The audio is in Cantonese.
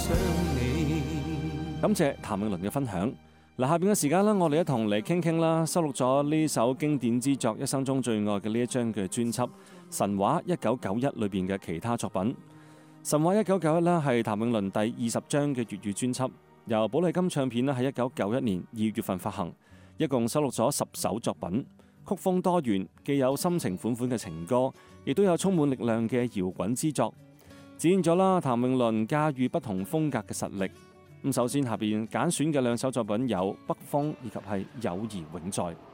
想你。 感謝譚詠麟嘅分享。下邊嘅時間我哋一同嚟傾傾啦，收錄咗呢首經典之作《一生中最愛》嘅呢一張嘅專輯《神話1991》裏邊嘅其他作品。《神話1991》係譚詠麟第20張嘅粵語專輯，由寶麗金唱片喺1991年2月份發行，一共收錄咗10首作品，曲風多元，既有深情款款嘅情歌，亦都有充滿力量嘅搖滾之作，展現咗譚詠麟駕馭不同風格嘅實力。首先下邊揀選嘅2首作品有《北風》以及係《友誼永在》。